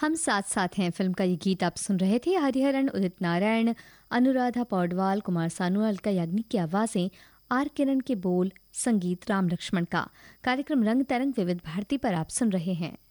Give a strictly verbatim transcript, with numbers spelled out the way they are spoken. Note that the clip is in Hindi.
हम साथ साथ हैं फिल्म का ये गीत आप सुन रहे थे। हरिहरन, उदित नारायण, अनुराधा पौडवाल, कुमार सानू, अलका याग्निक की आवाजें, आर किरण के बोल, संगीत राम लक्ष्मण का। कार्यक्रम रंग तरंग विविध भारती पर आप सुन रहे हैं।